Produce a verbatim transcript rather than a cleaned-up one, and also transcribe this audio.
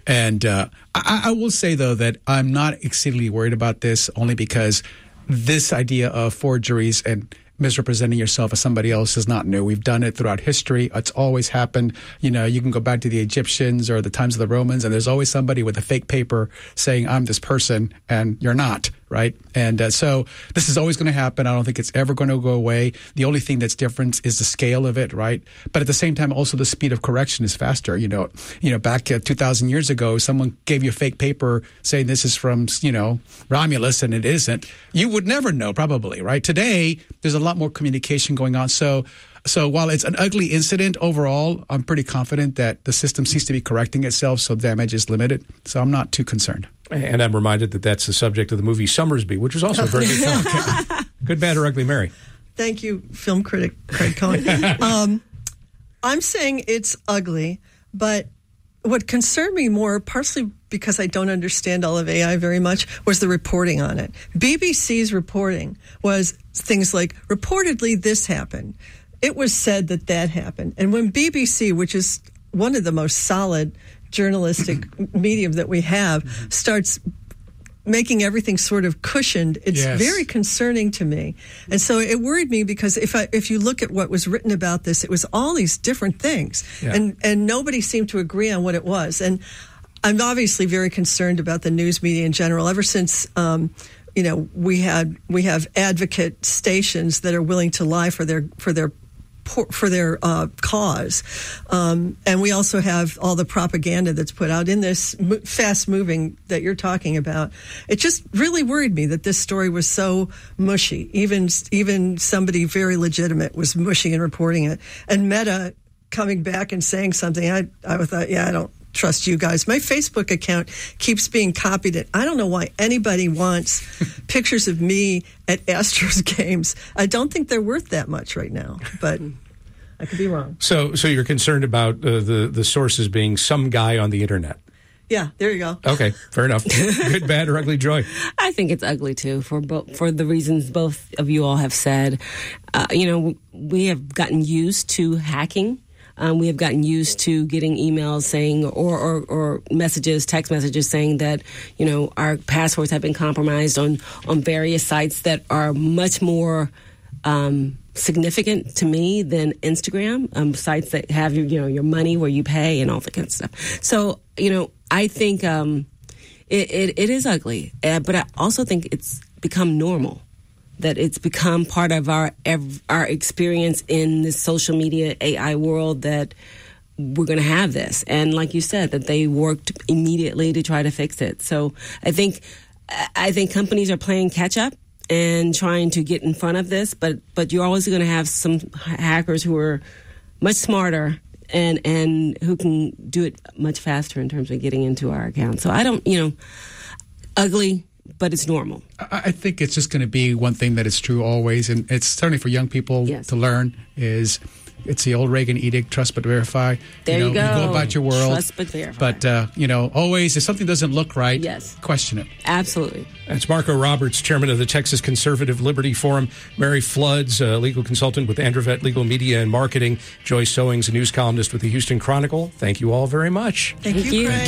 And uh, I, I will say, though, that I'm not exceedingly worried about this only because this idea of forgeries and misrepresenting yourself as somebody else is not new. We've done it throughout history. It's always happened. You know, you can go back to the Egyptians or the times of the Romans, and there's always somebody with a fake paper saying, I'm this person, and you're not, right? And uh, so this is always going to happen. I don't think it's ever going to go away. The only thing that's different is the scale of it, right? But at the same time, also the speed of correction is faster. You know, you know, back uh, two thousand years ago, someone gave you a fake paper saying this is from, you know, Romulus, and it isn't. You would never know, probably, right? Today, there's a lot more communication going on. So, so while it's an ugly incident overall, I'm pretty confident that the system seems to be correcting itself, so damage is limited. So I'm not too concerned. And I'm reminded that that's the subject of the movie Summersby, which was also a very good film. Good, Bad, or Ugly, Mary? Thank you, film critic Craig Cohen. um, I'm saying it's ugly, but what concerned me more, partially because I don't understand all of A I very much, was the reporting on it. B B C's reporting was things like, reportedly this happened. It was said that that happened. And when B B C, which is one of the most solid journalistic medium that we have, starts making everything sort of cushioned, it's yes. very concerning to me. And so it worried me because if I, if you look at what was written about this, it was all these different things. Yeah. And, and nobody seemed to agree on what it was. And I'm obviously very concerned about the news media in general. Ever since, um, you know, we had we have advocate stations that are willing to lie for their for their for their uh, cause, um, and we also have all the propaganda that's put out in this mo- fast moving that you're talking about. It just really worried me that this story was so mushy. Even even somebody very legitimate was mushy in reporting it, and Meta coming back and saying something. I I thought, yeah, I don't trust you guys. My Facebook account keeps being copied. It. I don't know why anybody wants pictures of me at Astros games. I don't think they're worth that much right now, but I could be wrong. So, so you're concerned about uh, the the sources being some guy on the internet? Yeah, there you go. Okay, fair enough. Good, Bad, or Ugly, Joy? I think it's ugly too, for bo- for the reasons both of you all have said. Uh, you know, we have gotten used to hacking. Um, we have gotten used to getting emails saying, or, or, or messages, text messages saying that, you know, our passwords have been compromised on, on various sites that are much more um, significant to me than Instagram, um, sites that have your, you know, your money where you pay and all that kind of stuff. So, you know, I think um, it, it, it is ugly, uh, but I also think it's become normal. That it's become part of our our experience in this social media A I world, that we're going to have this. And like you said, that they worked immediately to try to fix it. So I think I think companies are playing catch up and trying to get in front of this, but but you're always going to have some hackers who are much smarter and and who can do it much faster in terms of getting into our account. So I don't, you know, ugly, but it's normal. I think it's just going to be one thing that is true always, and it's certainly for young people yes. to learn, is it's the old Reagan edict, trust but verify. There you, know, you go. You go about your world. Trust but verify. But, uh, you know, always, if something doesn't look right, yes. question it. Absolutely. That's Marco Roberts, chairman of the Texas Conservative Liberty Forum. Mary Floods, a legal consultant with Androvet Legal Media and Marketing. Joy Sowings, a news columnist with the Houston Chronicle. Thank you all very much. Thank, Thank you, you. Craig.